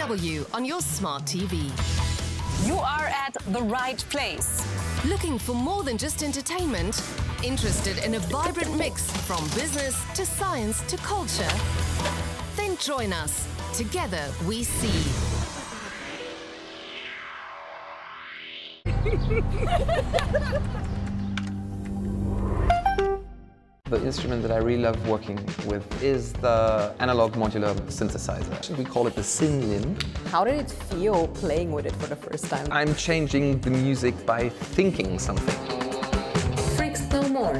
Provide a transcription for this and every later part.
DW on your smart TV. You are at the right place. Looking for more than just entertainment? Interested in a vibrant mix from business to science to culture? Then join us. Together we see. The instrument that I really love working with is the analog modular synthesizer. We call it the Synlim. How did it feel playing with it for the first time? I'm changing the music by thinking something. Freaks No More.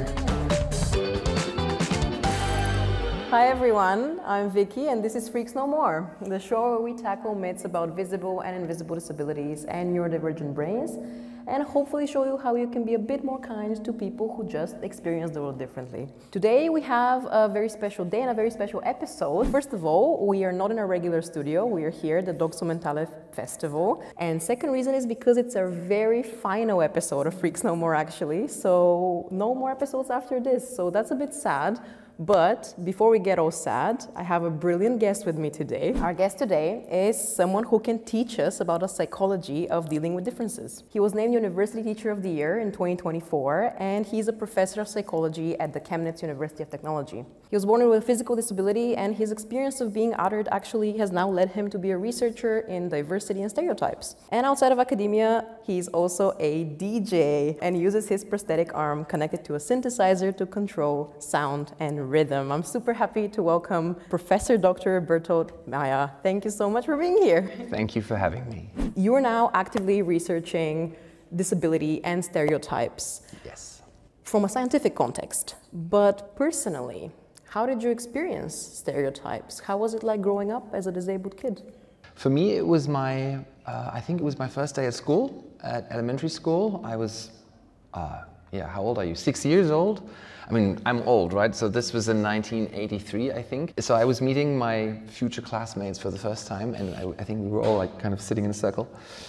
Hi everyone, I'm Vicky and this is Freaks No More, the show where we tackle myths about visible and invisible disabilities and neurodivergent brains, and hopefully show you how you can be a bit more kind to people who just experience the world differently. Today we have a very special day and a very special episode. First of all, we are not in our regular studio, we are here at the Doxo Mentale Festival. And second reason is because it's a very final episode of Freaks No More actually, so no more episodes after this, so that's a bit sad. But before we get all sad, I have a brilliant guest with me today. Our guest today is someone who can teach us about the psychology of dealing with differences. He was named University Teacher of the Year in 2024, and he's a professor of psychology at the Chemnitz University of Technology. He was born with a physical disability, and his experience of being othered actually has now led him to be a researcher in diversity and stereotypes. And outside of academia, he's also a DJ and uses his prosthetic arm connected to a synthesizer to control sound and rhythm. I'm super happy to welcome Professor Dr. Bertold Meyer. Thank you so much for being here. Thank you for having me. You are now actively researching disability and stereotypes. Yes. From a scientific context, but personally, how did you experience stereotypes? How was it like growing up as a disabled kid? For me, it was I think it was my first day at school, at elementary school. I was, how old are you? 6 years old? I mean, I'm old, right? So this was in 1983, I think. So I was meeting my future classmates for the first time, and I think we were all like kind of sitting in a circle.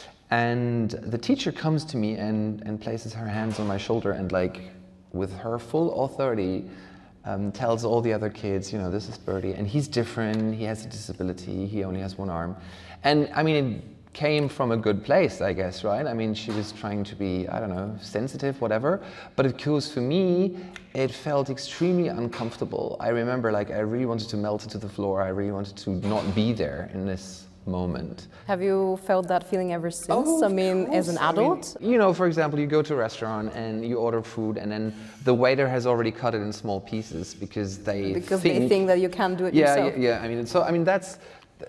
And the teacher comes to me and places her hands on my shoulder and like, with her full authority, tells all the other kids, you know, this is Bertie, and he's different, he has a disability, he only has one arm. And I mean, it came from a good place, I guess, right? I mean, she was trying to be, I don't know, sensitive, whatever. But of course, for me, it felt extremely uncomfortable. I remember, like, I really wanted to melt into the floor. I really wanted to not be there in this moment. Have you felt that feeling ever since? I mean, as an adult? I mean, you know, for example, you go to a restaurant and you order food, and then the waiter has already cut it in small pieces because they think that you can't do it yourself. Yeah. I mean, that's,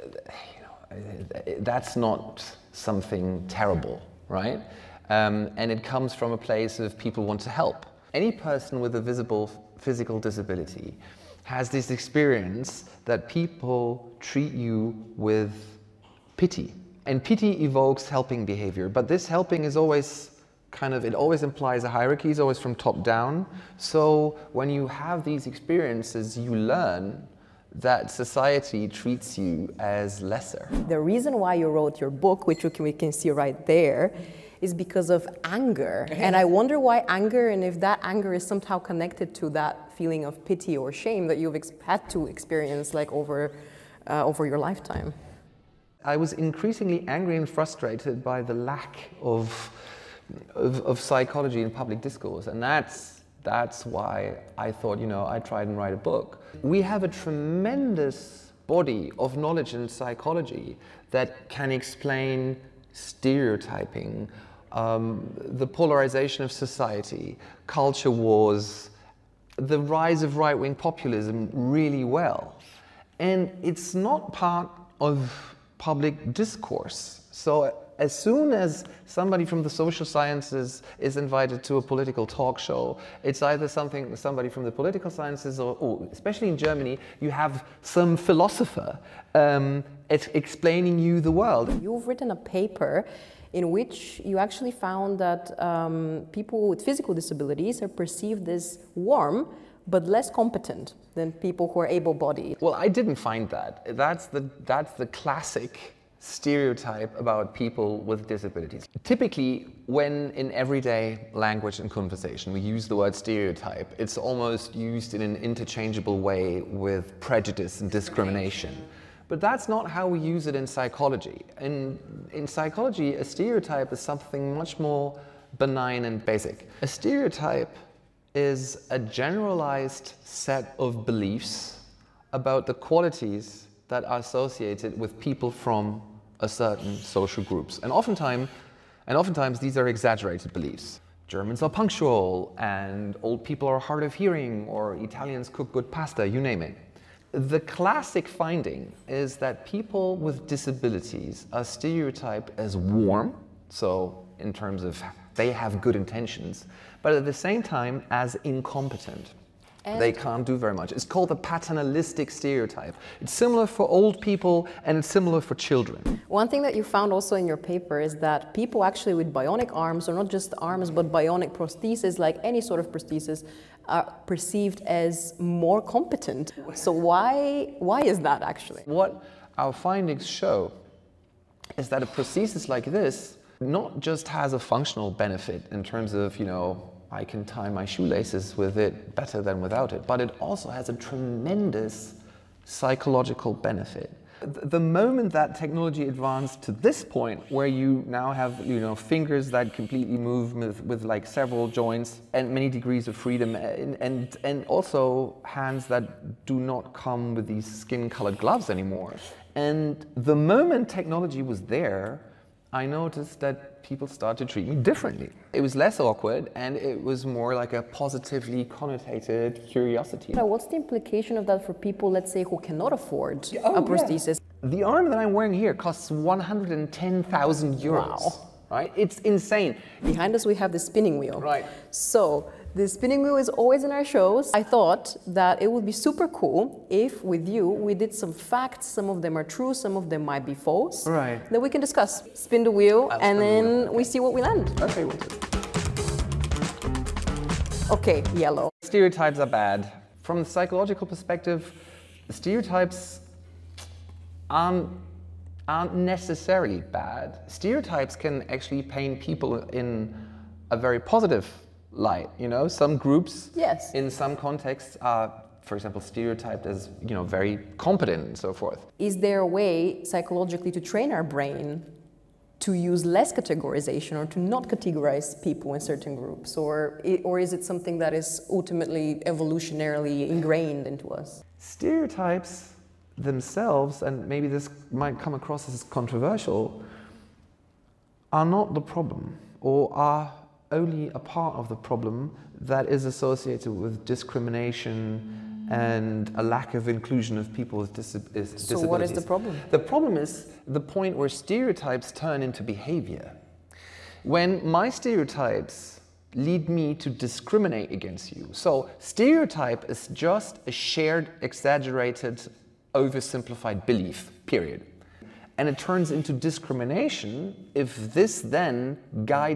that's not something terrible, right? And it comes from a place of people want to help. Any person with a visible physical disability has this experience that people treat you with pity. And pity evokes helping behavior, but this helping is always it always implies a hierarchy, it's always from top down. So when you have these experiences, you learn that society treats you as lesser. The reason why you wrote your book, which we can see right there, is because of anger. And I wonder why anger, and if that anger is somehow connected to that feeling of pity or shame that you've had to experience like over your lifetime. I was increasingly angry and frustrated by the lack of psychology in public discourse, and that's why I thought, you know, I'd try and write a book. We have a tremendous body of knowledge in psychology that can explain stereotyping, the polarization of society, culture wars, the rise of right-wing populism really well. And it's not part of public discourse. So as soon as somebody from the social sciences is invited to a political talk show, it's either somebody from the political sciences or especially in Germany, you have some philosopher explaining you the world. You've written a paper in which you actually found that people with physical disabilities are perceived as warm but less competent than people who are able-bodied. Well, I didn't find that. That's the classic stereotype about people with disabilities. Typically, when in everyday language and conversation we use the word stereotype, it's almost used in an interchangeable way with prejudice and discrimination. But that's not how we use it in psychology. In psychology, a stereotype is something much more benign and basic. A stereotype is a generalized set of beliefs about the qualities that are associated with people from a certain social groups. And oftentimes these are exaggerated beliefs. Germans are punctual, and old people are hard of hearing, or Italians cook good pasta, you name it. The classic finding is that people with disabilities are stereotyped as warm, so in terms of they have good intentions, but at the same time as incompetent. They can't do very much. It's called the paternalistic stereotype. It's similar for old people and it's similar for children. One thing that you found also in your paper is that people actually with bionic arms, or not just arms, but bionic prosthesis, like any sort of prosthesis, are perceived as more competent. So why is that actually? What our findings show is that a prosthesis like this not just has a functional benefit in terms of, I can tie my shoelaces with it better than without it, but it also has a tremendous psychological benefit. The moment that technology advanced to this point, where you now have fingers that completely move with like several joints and many degrees of freedom, and also hands that do not come with these skin-colored gloves anymore. And the moment technology was there, I noticed that people started to treat me differently. It was less awkward, and it was more like a positively connotated curiosity. So what's the implication of that for people, let's say, who cannot afford a prosthesis? Yeah. The arm that I'm wearing here costs 110,000 euros. Wow. Right? It's insane. Behind us we have the spinning wheel. Right. So the spinning wheel is always in our shows. I thought that it would be super cool if with you we did some facts. Some of them are true, some of them might be false. Right. Then we can discuss. Spin the wheel and then we see what we land. Okay, we'll do. Okay, yellow. Stereotypes are bad. From the psychological perspective, stereotypes aren't necessarily bad. Stereotypes can actually paint people in a very positive light. Some groups, yes, in some contexts are, for example, stereotyped as very competent and so forth. Is there a way psychologically to train our brain to use less categorization, or to not categorize people in certain groups, or is it something that is ultimately evolutionarily ingrained into us? Stereotypes themselves, and maybe this might come across as controversial, are not the problem, or are only a part of the problem that is associated with discrimination and a lack of inclusion of people with disabilities. So what is the problem? The problem is the point where stereotypes turn into behavior. When my stereotypes lead me to discriminate against you. So stereotype is just a shared, exaggerated, oversimplified belief, period. And it turns into discrimination if this then guides